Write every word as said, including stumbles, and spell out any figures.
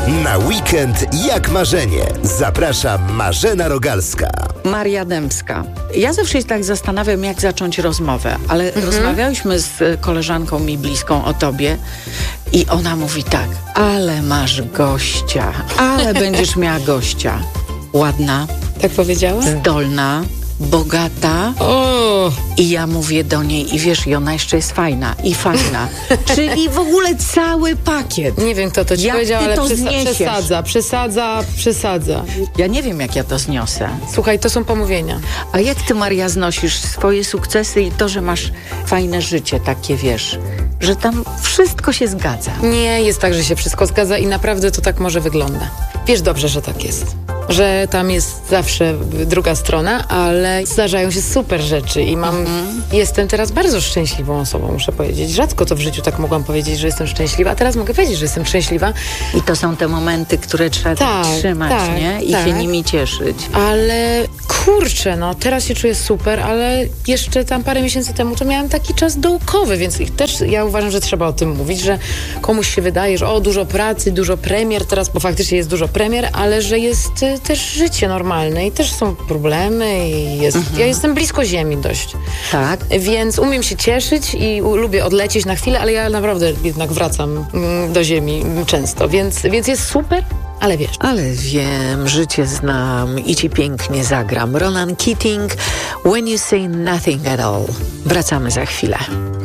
Na weekend jak marzenie. Zaprasza Marzena Rogalska. Maria Dębska. Ja zawsze się tak zastanawiam, jak zacząć rozmowę, ale mhm. rozmawiałyśmy z koleżanką mi bliską o tobie i ona mówi tak: ale masz gościa, ale będziesz miała gościa. Ładna. Tak powiedziała? Zdolna. Bogata. O! I ja mówię do niej, i wiesz, i ona jeszcze jest fajna, i fajna. Czyli w ogóle cały pakiet. Nie wiem, kto to ci Jak powiedział, ty ale to przesa- zniesiesz? przesadza, przesadza, przesadza. Ja nie wiem, jak ja to zniosę. Słuchaj, to są pomówienia. A jak ty, Maria, znosisz swoje sukcesy i to, że masz fajne życie takie, wiesz, że tam wszystko się zgadza? Nie jest tak, że się wszystko zgadza i naprawdę to tak może wygląda. Wiesz dobrze, że tak jest. Że tam jest zawsze druga strona, ale zdarzają się super rzeczy i mam, mhm. jestem teraz bardzo szczęśliwą osobą, muszę powiedzieć. Rzadko to w życiu tak mogłam powiedzieć, że jestem szczęśliwa, a teraz mogę powiedzieć, że jestem szczęśliwa. I to są te momenty, które trzeba tak, trzymać, tak, nie? I tak. się nimi cieszyć. Ale kurczę, no teraz się czuję super, ale jeszcze tam parę miesięcy temu to miałam taki czas dołkowy, więc ich też ja uważam, że trzeba o tym mówić, że komuś się wydaje, że o, dużo pracy, dużo premier teraz, bo faktycznie jest dużo premier, ale że jest y, też życie normalne i też są problemy i jest, mhm. ja jestem blisko ziemi dość. Tak. Więc umiem się cieszyć i u, lubię odlecieć na chwilę, ale ja naprawdę jednak wracam mm, do ziemi mm, często, więc, więc jest super. Ale wiesz. Ale wiem, życie znam i ci pięknie zagram. Ronan Keating, When You Say Nothing at All. Wracamy za chwilę.